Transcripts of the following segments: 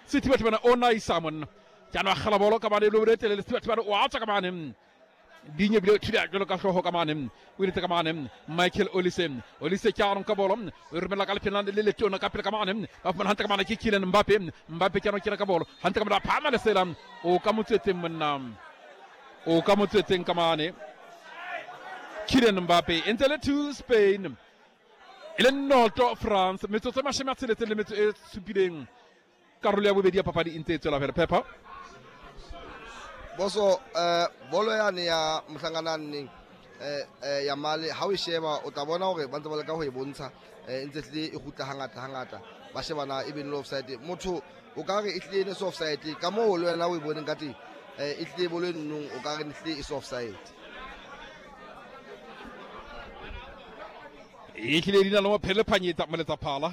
ستبت بنا أوناي سامون كانوا خلبولو كمان لوريت اللي ستبت بنا وعطا كمان ديني بلو تريا جلو كاشو كمان ويرت كمان مايكل أوليسي كارون كابولو ويرملا كالبينان اللي تونا كابيل كمان أفمن هانت كمان كيلين مبابي كانوا كينا كابولو هانت كمان بحمل السلام وكمتتم من وكمتتم كمان كيلين مبابي انت لتو سبين إلى نورتو فرانس متوتو ماشي ماتلت اللي مت سبيدين كاروليا بوبيديا بابا دي انت تلا فير بيبا boso bolo yani ya mhlanganani ya mali hawi sheba utabona hore ba ntse ba le ka ho e bontsha ntse tle e gutla hangata ba shebana e be no offside motho o ka re e tle ne offside ka mo le wena o e boneng ka teng e tle bolo nung o ka re ne tle e offside e tle dina lo phele phanyetsa moletsa phala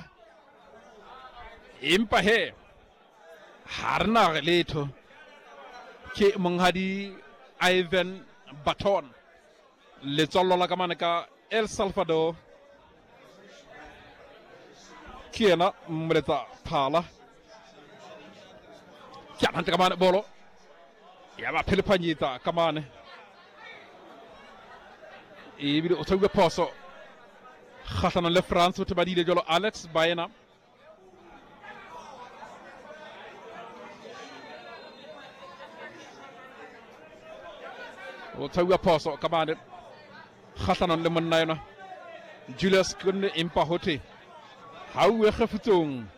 empa he harna letho ke monghadi Ivan Baton letsolo la kamane ka El Salvador kiena mletsa phala kyana nte kamane bolo ya ba phele phanyetsa kamane e bile o tsawe poso khatlana le France o tebadile jolo Alex Baena وتسوي باسو كمان خاصة لمن ناينا جوليس كن إمباهوتي هاو يخفتون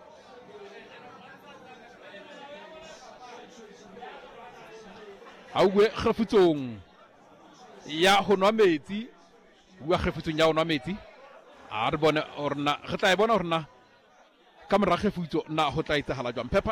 هاو يخفتون يا هنا ميتي ويخفتون يا هنا ميتي أربعة أورنا خطايبون أورنا كم رخفتو نا هتاي تهلا جام بيبا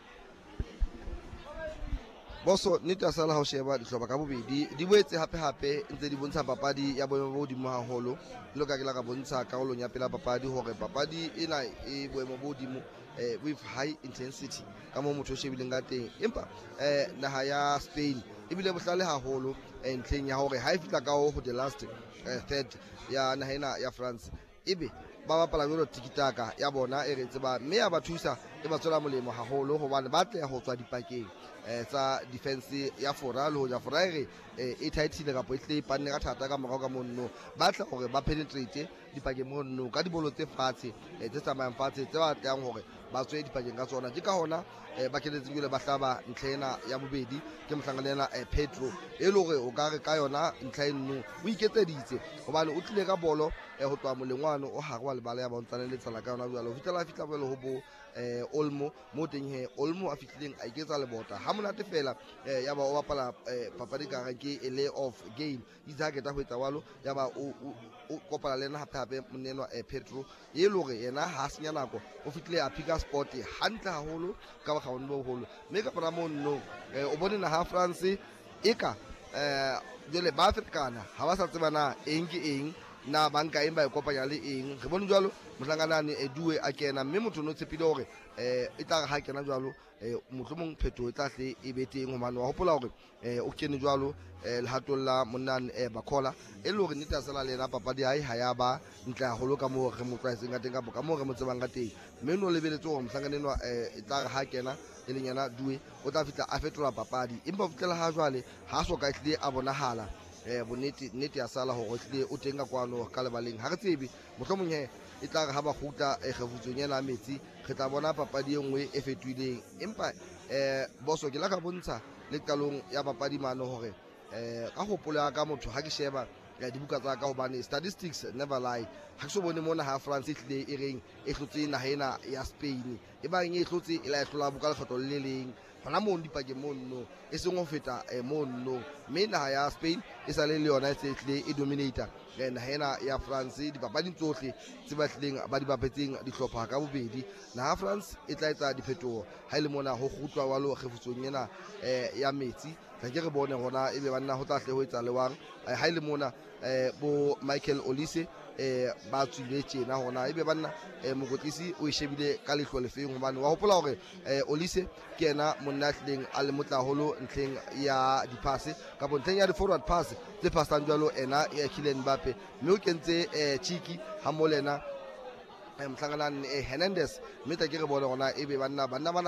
boso nita sala ha sheba di hloba ka bobedi di boetse hape ntse di bontsha papadi ya boemo bo di mohaholo lo ka ke la ka bontsha karolong ya pela papadi hore papadi ena e boemo bo di mo with high intensity ka mo motho shebileng ka teng empa naha ya Spain ebile bohlale haholo ntleng ya hore ha e fitla ka ho the last third ya nahena ya France ebe ba bapala jolo tikitaka ya bona e re tseba mme ya ba thusa e ba tswela molemo haholo hobane ba tle ho tswa dipakeng tsa defense ya fora le ho ja fora re e tightile ka poitle panne ka thata ka morao ka monno ba tla hore ba penetrate dipakeng monno ka dibolo tse fatshe tse tsamayang fatshe tse ba tlang hore ba tswe dipakeng ka tsona ke ka hona ba keletse jole ba hlaba ntlhena ya bobedi ke mhlanganela Pedro e le hore o ka re ka yona ntlha enno o iketseditse hobane o tlile ka bolo ho twa molengwano o harwa le bala ya bontsana le tsala ka yona jwale ho fitla bolo ho bo Olmo mo teng he Olmo a fitlileng a iketsa le bota ha monate fela ya ba o bapala papadi ka ga ke ele of game itsa ke ta ho etsa walo ya ba o kopala le nna hape monenwa Pedro e le hore yena ha senya nako o fitlile a pick sport hantle haholo ka ba gaone bo holo mme ka para mo nno o bone na ha France eka jole ba Africana ha ba sa tsebana eng ke eng na banka emba e kopanya le eng re bone jwalo mohlanganane due a kena mme motho no tshepile hore e tla ha kena jwalo mohlomong pheto e tla hle e beteng hobane wa hopola hore o kene jwalo le hatolla monane Bakhola e le hore neta sala lena papadi ha ya ba ntla holo ka mo re mo tsaitseng ka teng ka mo re mo tsebang ka teng mme no lebeletse hore mohlanganenwa e tla ha kena e leng yana due o tla fitla a fetola papadi empa fitlela ha jwale ha so ka hlile a bonahala bonnete ya sala hore hlile o tenga kwano ka lebaleng ha re tsebe mohlomong he e tla re ha ba khuta kgefutsong yana metsi re tla bona papadi e nngwe e fetwileng empa boso ke la ka bontsha le qalong ya papadi mano hore ka hopola ka motho ha ke sheba dibuka tsa ka hobane statistics never lie ha ke so bone mona ha France e hlile e reng e hlotse nahena ya Spain e bang e hlotse e la hlola buka le kgetlo le leng hona mo dipake monno e seng ho feta monno mme naha ya Spain e sa le yona e hlile e dominator nahena ya France dipapadi tsohle tse ba hlileng ba di bapetseng dihlopha ka bobedi naha France e tla etsa diphetoho ha ile mona ho kgutlwa wa lo kgefutsong yena ya metsi ka ke re bone hona ebe banna ho tla hle ho etsa lewang ha ile mona bo Michael Olise ba tswile tjena hona ebe banna mokotlisi o shebile ka lehlo le feng hobane wa hopola hore Olise ke yena monna hleng a le motla holo ntleng ya diphase ka bontleng ya di forward pass tse passang jwalo ena ya Kylian Mbappe mme o kentse Chiki ha molena mhlanganane Hernandez mme ta ke re bona hona ebe banna